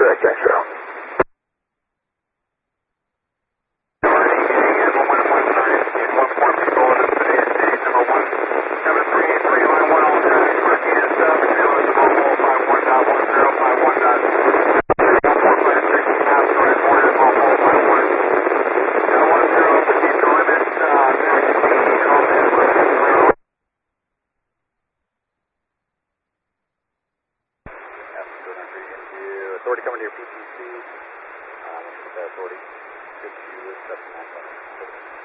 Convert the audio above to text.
correct, X-Ray. Authority coming to your PTC. Authority. 52 795.